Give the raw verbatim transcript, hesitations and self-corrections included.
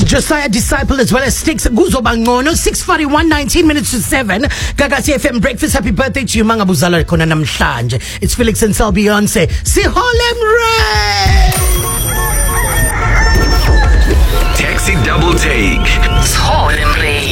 Josiah Disciple as well as Sticks Guzo Bangono. Six forty-one, nineteen minutes to seven. Gagasi F M Breakfast. Happy birthday to you mga buzala ko na namhlanje. It's Felix and Sal Beyonce. Si Holem Ray. Taxi Double Take. Holem Ray.